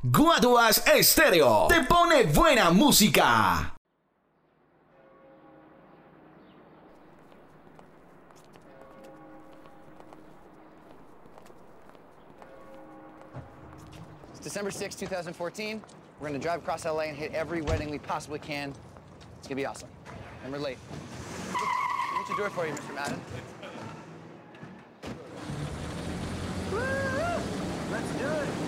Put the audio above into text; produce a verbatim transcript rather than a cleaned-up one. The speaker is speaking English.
Guaduas Estéreo te pone buena música. It's December sixth, two thousand fourteen. We're gonna drive across L A and hit every wedding we possibly can. It's gonna be awesome. And we're late. What you do it for you, Mister Madden? Woo! Let's do it.